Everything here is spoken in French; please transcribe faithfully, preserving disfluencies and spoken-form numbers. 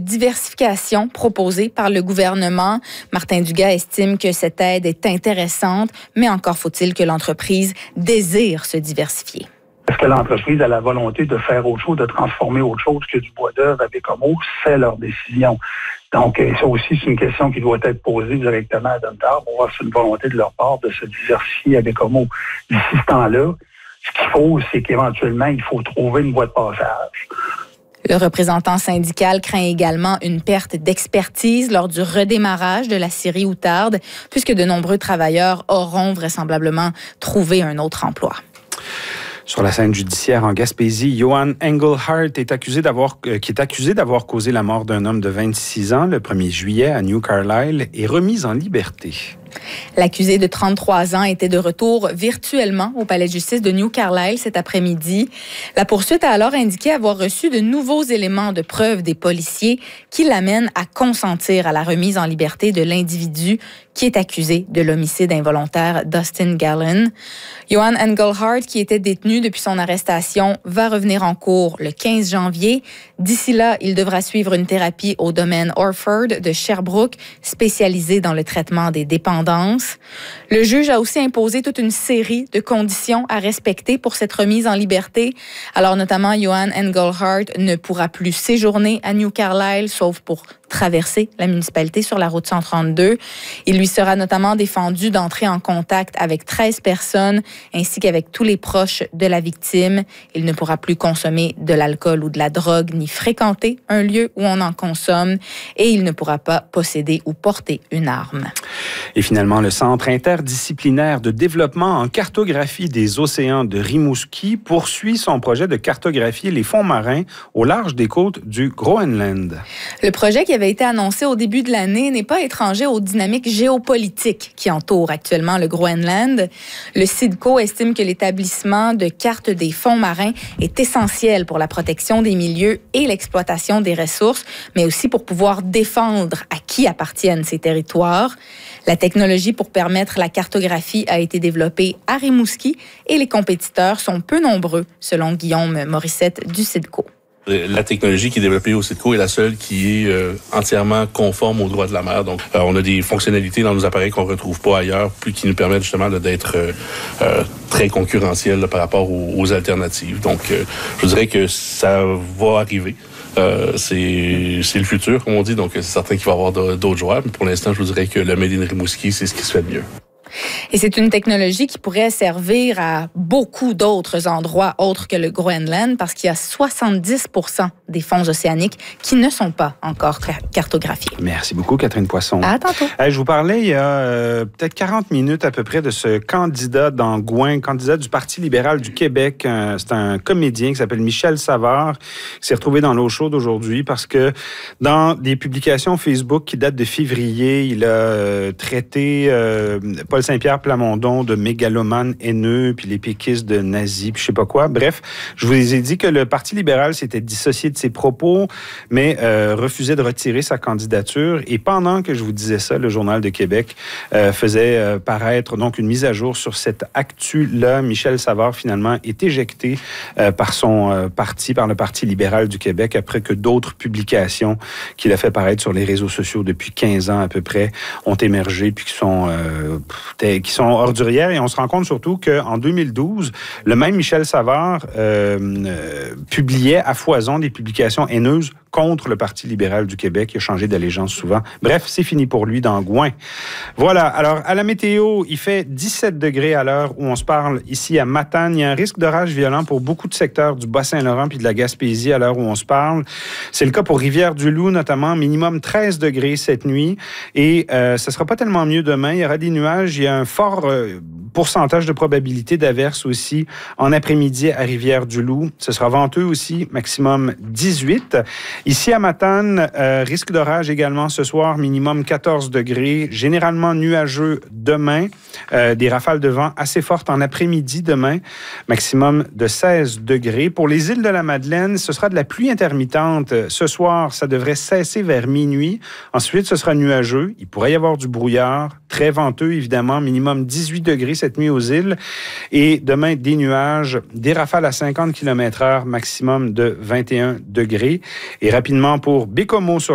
diversification proposée par le gouvernement. Martin Dugas estime que cette aide est intéressante, mais encore faut-il que l'entreprise désire se diversifier. Est-ce que l'entreprise a la volonté de faire autre chose, de transformer autre chose que du bois d'œuvre à Baie-Comeau? C'est leur décision. Donc, ça aussi, c'est une question qui doit être posée directement à Domtar pour voir si c'est une volonté de leur part de se diversifier à Baie-Comeau. D'ici ce temps-là, ce qu'il faut, c'est qu'éventuellement, il faut trouver une voie de passage. Le représentant syndical craint également une perte d'expertise lors du redémarrage de la scierie Outarde, puisque de nombreux travailleurs auront vraisemblablement trouvé un autre emploi. Sur la scène judiciaire en Gaspésie, Johan Engelhardt est accusé d'avoir, euh, qui est accusé d'avoir causé la mort d'un homme de vingt-six ans le premier juillet à New Carlisle est remis en liberté. L'accusé de trente-trois ans était de retour virtuellement au palais de justice de New Carlisle cet après-midi. La poursuite a alors indiqué avoir reçu de nouveaux éléments de preuve des policiers qui l'amènent à consentir à la remise en liberté de l'individu qui est accusé de l'homicide involontaire Dustin Gallen. Johan Engelhardt, qui était détenu depuis son arrestation, va revenir en cours le quinze janvier. D'ici là, il devra suivre une thérapie au domaine Orford de Sherbrooke, spécialisée dans le traitement des dépendances. Le juge a aussi imposé toute une série de conditions à respecter pour cette remise en liberté. Alors notamment, Johan Engelhardt ne pourra plus séjourner à New Carlisle, sauf pour traverser la municipalité sur la route cent trente-deux. Il lui sera notamment défendu d'entrer en contact avec treize personnes ainsi qu'avec tous les proches de la victime. Il ne pourra plus consommer de l'alcool ou de la drogue ni fréquenter un lieu où on en consomme et il ne pourra pas posséder ou porter une arme. Et finalement, le Centre interdisciplinaire de développement en cartographie des océans de Rimouski poursuit son projet de cartographier les fonds marins au large des côtes du Groenland. Le projet qui avait été annoncé au début de l'année n'est pas étranger aux dynamiques géopolitiques qui entourent actuellement le Groenland. Le CIDCO estime que l'établissement de cartes des fonds marins est essentiel pour la protection des milieux et l'exploitation des ressources, mais aussi pour pouvoir défendre à qui appartiennent ces territoires. La technologie pour permettre la cartographie a été développée à Rimouski et les compétiteurs sont peu nombreux, selon Guillaume Morissette du CIDCO. La technologie qui est développée au CIDCO est la seule qui est euh, entièrement conforme aux droits de la mer. Donc, euh, on a des fonctionnalités dans nos appareils qu'on ne retrouve pas ailleurs, puis qui nous permettent justement là, d'être euh, euh, très concurrentiels là, par rapport aux, aux alternatives. Donc, euh, je dirais que ça va arriver. Euh, c'est, c'est le futur, comme on dit, donc c'est certain qu'il va y avoir d'autres joueurs. Mais pour l'instant, je vous dirais que le Made in Rimouski, c'est ce qui se fait de mieux. Et c'est une technologie qui pourrait servir à beaucoup d'autres endroits autres que le Groenland parce qu'il y a soixante-dix pour cent des fonds océaniques qui ne sont pas encore cartographiés. Merci beaucoup, Catherine Poisson. À tantôt. Hey, je vous parlais il y a euh, peut-être quarante minutes à peu près de ce candidat d'Angouin, candidat du Parti libéral du Québec. Euh, c'est un comédien qui s'appelle Michel Savard, qui s'est retrouvé dans l'eau chaude aujourd'hui parce que dans des publications Facebook qui datent de février, il a euh, traité euh, Paul Saint-Pierre Plamondon de mégalomane haineux, puis les péquistes de nazis, puis je sais pas quoi. Bref, je vous ai dit que le Parti libéral s'était dissocié de ses propos, mais euh, refusait de retirer sa candidature. Et pendant que je vous disais ça, le Journal de Québec euh, faisait euh, paraître donc une mise à jour sur cette actu-là. Michel Savard, finalement, est éjecté euh, par son euh, parti, par le Parti libéral du Québec, après que d'autres publications qu'il a fait paraître sur les réseaux sociaux depuis quinze ans à peu près ont émergé, puis qui sont... Euh, qui sont ordurières. Et on se rend compte surtout qu'en deux mille douze, le même Michel Savard euh, euh, publiait à foison des publications haineuses contre le Parti libéral du Québec. Il a changé d'allégeance souvent. Bref, c'est fini pour lui dans Gouin. Voilà. Alors, à la météo, il fait dix-sept degrés à l'heure où on se parle ici à Matane. Il y a un risque d'orage violent pour beaucoup de secteurs du Bas-Saint-Laurent puis de la Gaspésie à l'heure où on se parle. C'est le cas pour Rivière-du-Loup, notamment. Minimum treize degrés cette nuit. Et euh, ça sera pas tellement mieux demain. Il y aura des nuages. Il y a un fort euh, pourcentage de probabilité d'averse aussi en après-midi à Rivière-du-Loup. Ce sera venteux aussi, maximum dix-huit. Ici à Matane, euh, risque d'orage également ce soir, minimum quatorze degrés, généralement nuageux demain, euh, des rafales de vent assez fortes en après-midi demain, maximum de seize degrés. Pour les îles de la Madeleine, ce sera de la pluie intermittente. Ce soir, ça devrait cesser vers minuit. Ensuite, ce sera nuageux. Il pourrait y avoir du brouillard, très venteux évidemment, minimum dix-huit degrés cette nuit aux îles. Et demain, des nuages, des rafales à cinquante kilomètres heure, maximum de vingt et un degrés. Et rapidement pour Baie-Comeau sur